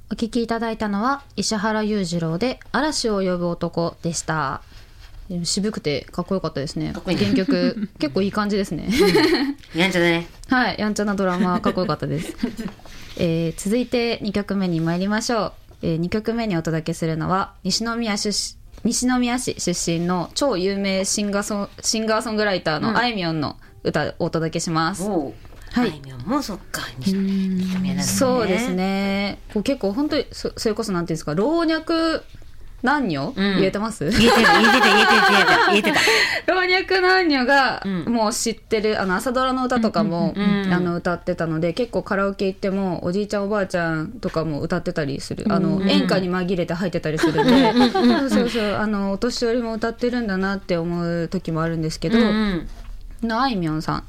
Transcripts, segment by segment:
お聞きいただいたのは石原裕次郎で嵐を呼ぶ男でした。渋くてかっこよかったですね。 かっこいいね原曲結構いい感じですね、 やんちゃだね。 はい、やんちゃなドラマかっこよかったです、続いて2曲目に参りましょう。2曲目にお届けするのは西宮市出身の超有名シンガーソングライターのあいみょんの歌をお届けします、 おう、 はい、 あいみょんもそっか、西宮なんだね。 そうですね。こう結構本当にそれこそなんていうんですか、老若男女、言えてます？ 言えてた老若男女がうんもう知ってる、朝ドラの歌とかも、歌ってたので、結構カラオケ行ってもおじいちゃんおばあちゃんとかも歌ってたりする、演歌に紛れて入ってたりするんで、そうお年寄りも歌ってるんだなって思う時もあるんですけど、あいみょんさん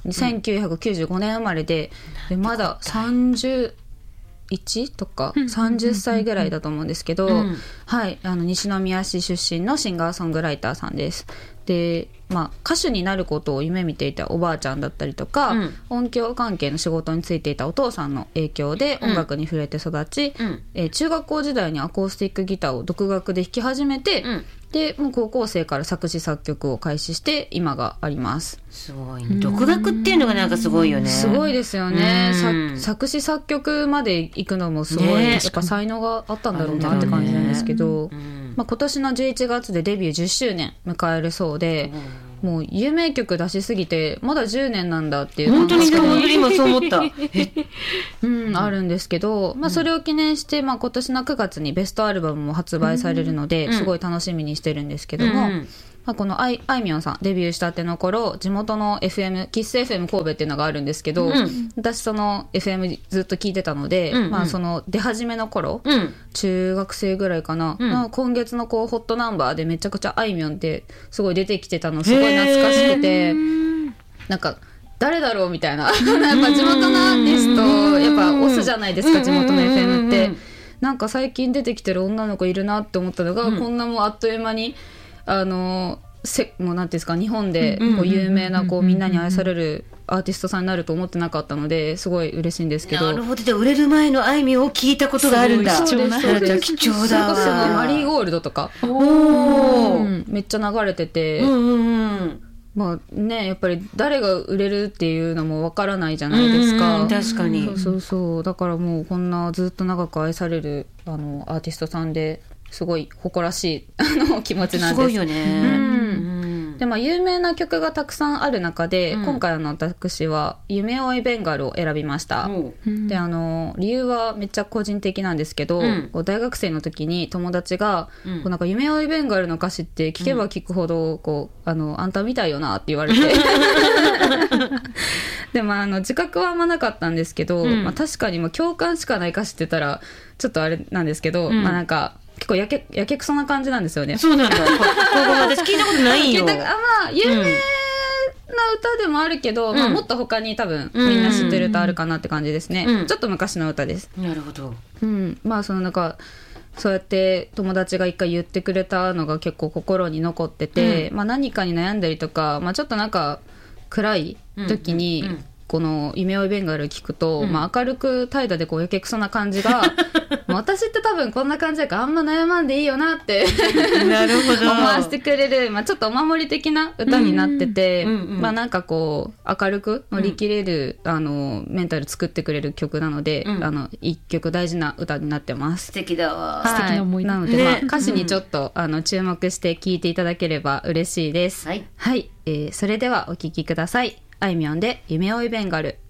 1995年生まれで、まだ31とか30歳ぐらいだと思うんですけど、はい、西宮市出身のシンガーソングライターさんです。で、歌手になることを夢見ていたおばあちゃんだったりとか、音響関係の仕事に就いていたお父さんの影響で音楽に触れて育ち、中学校時代にアコースティックギターを独学で弾き始めて、でもう高校生から作詞作曲を開始して今があります。 すごいね。独学っていうのがなんかすごいよね。 すごいですよね。作詞作曲まで行くのもすごい、ね、やっぱ才能があったんだろうなって感じなんですけど、今年の11月でデビュー10周年迎えるそうで、もう有名曲出しすぎてまだ10年なんだっていう本当に今そう思ったあるんですけど、それを記念して、今年の9月にベストアルバムも発売されるので、すごい楽しみにしてるんですけども、このあいみょんさんデビューしたての頃、地元の FM キッス FM 神戸っていうのがあるんですけど、私その FM ずっと聞いてたので、その出始めの頃、中学生ぐらいかな、今月のホットナンバーでめちゃくちゃあいみょんってすごい出てきてたのすごい懐かしくて、なんか誰だろうみたいなやっぱ地元のアーティストやっぱ推すじゃないですか、地元の FM って。なんか最近出てきてる女の子いるなって思ったのが、こんなもうあっという間にもうなんていうんですか、日本で有名なみんなに愛されるアーティストさんになると思ってなかったので、すごい嬉しいんですけど。 なるほど。で売れる前のあいみょんを聞いたことがあるんだ。 貴重だわ。 それこそマリーゴールドとかめっちゃ流れてて、やっぱり誰が売れるっていうのもわからないじゃないですか。 確かに。 そうだからもうこんなずっと長く愛されるアーティストさんですごい誇らしい気持ちなんです。すごいよね。 で有名な曲がたくさんある中で、今回私は夢追いベンガルを選びました。で理由はめっちゃ個人的なんですけど、大学生の時に友達が、なんか夢追いベンガルの歌詞って聞けば聞くほどあんたみたいよなって言われてで自覚はあんまなかったんですけど、確かに共感しかない歌詞って言ったらちょっとあれなんですけど、なんか結構やけくそな感じなんですよね。 そうなんだ。私聞いたことないよ。 有名な歌でもあるけど、もっと他に多分みんな知ってる歌あるかなって感じですね。ちょっと昔の歌です。 なるほど。 なんかそうやって友達が一回言ってくれたのが結構心に残ってて、何かに悩んだりとか、ちょっとなんか暗い時に、この夢追いベンガル聞くと、明るく怠惰でやけくそな感じが私って多分こんな感じだからあんま悩まんでいいよなってなるほど思わせてくれる、ちょっっとお守り的な歌になってて、なんか明るく乗り切れる、メンタル作ってくれる曲なので、一曲大事な歌になってます。 素敵だわ。 素敵な思い出なので、歌詞にちょっと、注目して聴いていただければ嬉しいです。はい、それではお聴きください。あいみょんで夢追いベンガル。